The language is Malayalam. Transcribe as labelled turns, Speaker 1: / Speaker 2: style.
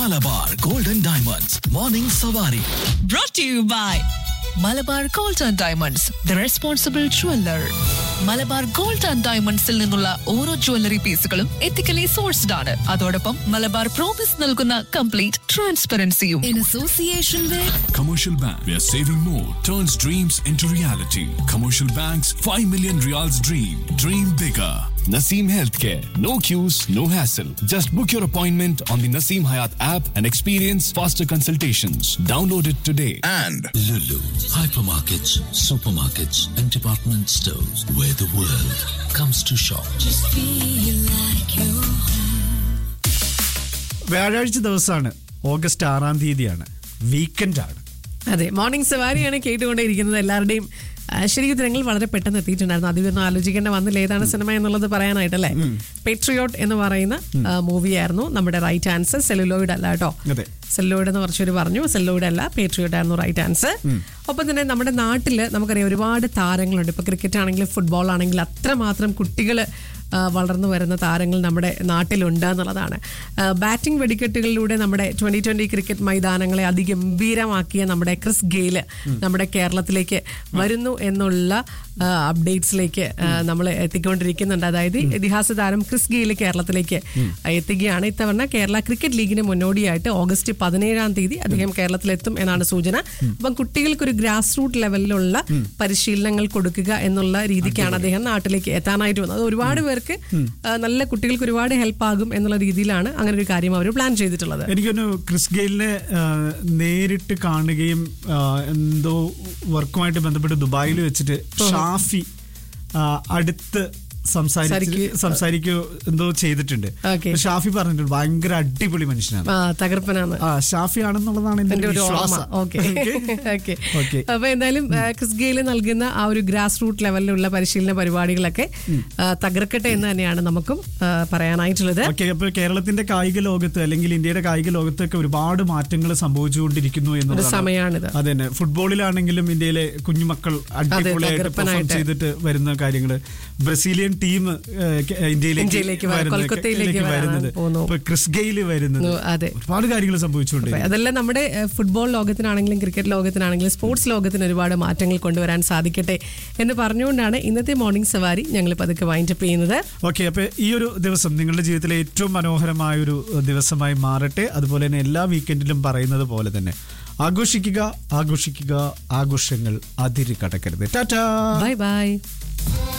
Speaker 1: Malabar Golden Diamonds Morning Savari.
Speaker 2: Brought to you by Malabar gold and diamonds the responsible jeweller. Malabar gold and ഡയമണ്ട്സിൽ നിന്നുള്ള ഓരോ ജ്വല്ലറി പീസുകളും എത്തിക്കലി സോഴ്സ്ഡ് ആണ്. അതോടൊപ്പം മലബാർ പ്രോമിസ് നൽകുന്ന complete ട്രാൻസ്പെറൻസിയും. In association with
Speaker 3: Commercial Bank, where saving more turns dreams into reality. Commercial Bank's 5 million Riyals dream. Dream bigger. Naseem Healthcare. No queues, no hassle. Just book your appointment on the Naseem Hayat app and experience faster consultations. Download it today.
Speaker 1: And
Speaker 4: Lulu, hypermarkets, supermarkets, and department stores where the world comes to shop.
Speaker 5: വ്യാഴാഴ്ച ദിവസമാണ്, ഓഗസ്റ്റ് 6 തീയതിയാണ്, വീക്കെൻഡാണ്.
Speaker 6: അതെ, മോർണിംഗ് സവാരിയാണ് കേട്ടുകൊണ്ടേയിരിക്കുന്നത്. എല്ലാവരുടെയും ശരിക്കും ഉത്തരങ്ങൾ വളരെ പെട്ടെന്ന് എത്തിയിട്ടുണ്ടായിരുന്നു. അധികം ആലോചിക്കേണ്ട വന്നില്ല ഏതാണ് സിനിമ എന്നുള്ളത് പറയാനായിട്ടല്ലേ. പേട്രിയോട്ട് എന്ന് പറയുന്ന മൂവിയായിരുന്നു നമ്മുടെ റൈറ്റ് ആൻസർ. സെല്ലുലോയിഡ് അല്ല കേട്ടോ, സെല്ലുലോയിഡ് എന്ന് കുറച്ചൊരു പറഞ്ഞു. സെല്ലുലോയിഡ് അല്ല, പേട്രിയോട്ട് ആയിരുന്നു റൈറ്റ് ആൻസർ. ഒപ്പം തന്നെ നമ്മുടെ നാട്ടിൽ നമുക്കറിയാം ഒരുപാട് താരങ്ങളുണ്ട്. ഇപ്പൊ ക്രിക്കറ്റ് ആണെങ്കിലും ഫുട്ബോൾ ആണെങ്കിലും അത്രമാത്രം കുട്ടികൾ വളർന്നു വരുന്ന താരങ്ങൾ നമ്മുടെ നാട്ടിലുണ്ട് എന്നുള്ളതാണ്. ബാറ്റിംഗ് വെടിക്കെട്ടുകളിലൂടെ നമ്മുടെ 2020 ക്രിക്കറ്റ് മൈതാനങ്ങളെ അതിഗംഭീരമാക്കിയ നമ്മുടെ ക്രിസ് ഗെയില് നമ്മുടെ കേരളത്തിലേക്ക് വരുന്നു എന്നുള്ള അപ്ഡേറ്റ്സിലേക്ക് നമ്മൾ എത്തിക്കൊണ്ടിരിക്കുന്നുണ്ട്. അതായത് ഇതിഹാസ താരം ക്രിസ് ഗെയില് കേരളത്തിലേക്ക് എത്തുകയാണ്. ഇത്തവണ കേരള ക്രിക്കറ്റ് ലീഗിന് മുന്നോടിയായിട്ട് ഓഗസ്റ്റ് 17 തീയതി അദ്ദേഹം കേരളത്തിലെത്തും എന്നാണ് സൂചന. അപ്പം കുട്ടികൾക്കൊരു ഗ്രാസ് റൂട്ട് ലെവലിലുള്ള പരിശീലനങ്ങൾ കൊടുക്കുക എന്നുള്ള രീതിക്കാണ് അദ്ദേഹം നാട്ടിലേക്ക് എത്താനായിട്ട് വന്നത്. അത് ഒരുപാട് പേർക്ക് നല്ല കുട്ടികൾക്ക് ഒരുപാട് ഹെൽപ്പ് ആകും എന്നുള്ള രീതിയിലാണ് അങ്ങനെ ഒരു കാര്യം അവർ പ്ലാൻ ചെയ്തിട്ടുള്ളത്.
Speaker 5: എനിക്കൊന്ന് ക്രിസ് ഗെയിലിനെ നേരിട്ട് കാണുകയും എന്തോ വർക്കുമായിട്ട് ബന്ധപ്പെട്ട് ദുബായിൽ വെച്ചിട്ട് ഷാഫി അടുത്ത് സംസാരിക്കോ എന്തോ ചെയ്തിട്ടുണ്ട്. ഷാഫി പറഞ്ഞിട്ടുണ്ട് ഭയങ്കര അടിപൊളി മനുഷ്യനാണ്,
Speaker 6: തകർപ്പനാണ്.
Speaker 5: ഷാഫി ആണെന്നുള്ളതാണ് എന്റെ ഒരു വിശ്വാസം.
Speaker 6: അപ്പൊ എന്തായാലും ക്രിസ് ഗെയില് നൽകുന്ന ആ ഒരു ഗ്രാസ് റൂട്ട് ലെവലിലുള്ള പരിശീലന പരിപാടികളൊക്കെ തകർക്കട്ടെ എന്ന് തന്നെയാണ് നമുക്കും പറയാനായിട്ടുള്ളത്.
Speaker 5: അപ്പൊ കേരളത്തിന്റെ കായിക ലോകത്ത് അല്ലെങ്കിൽ ഇന്ത്യയുടെ കായിക ലോകത്തൊക്കെ ഒരുപാട് മാറ്റങ്ങൾ സംഭവിച്ചുകൊണ്ടിരിക്കുന്നു എന്നുള്ള സമയമാണിത്. അതന്നെ, ഫുട്ബോളിലാണെങ്കിലും ഇന്ത്യയിലെ കുഞ്ഞുമക്കൾ അടിപൊളിയായിട്ട് പെർഫോം ചെയ്തിട്ട് വരുന്ന കാര്യങ്ങള്. ബ്രസീലിയൻ ടീം ഇന്ത്യയിലേക്ക് വരുന്നത്, ക്രിസ് ഗെയില് വരുന്നത്, ഒരുപാട് കാര്യങ്ങൾ സംഭവിച്ചുകൊണ്ട്
Speaker 6: അതെല്ലാം നമ്മുടെ ഫുട്ബോൾ ലോകത്തിനാണെങ്കിലും ക്രിക്കറ്റ് ലോകത്തിനാണെങ്കിലും സ്പോർട്സ് ലോകത്തിന് ഒരുപാട് മാറ്റങ്ങൾ കൊണ്ടുവരാൻ സാധിക്കട്ടെ എന്ന് പറഞ്ഞുകൊണ്ടാണ് ഇന്നത്തെ മോർണിംഗ് സവാരി ഞങ്ങൾ പതുക്കെ വൈൻഡപ്പ് ചെയ്യുന്നത്.
Speaker 5: ഓക്കെ, അപ്പൊ ഈ ഒരു ദിവസം നിങ്ങളുടെ ജീവിതത്തിലെ ഏറ്റവും മനോഹരമായ ഒരു ദിവസമായി മാറട്ടെ. അതുപോലെ തന്നെ എല്ലാ വീക്കെൻഡിലും പറയുന്നത് പോലെ തന്നെ ആഘോഷിക്കുക, ആഘോഷിക്കുക, ആഘോഷങ്ങൾ അതിര് കടക്കരുത്. Tata,
Speaker 6: bye bye.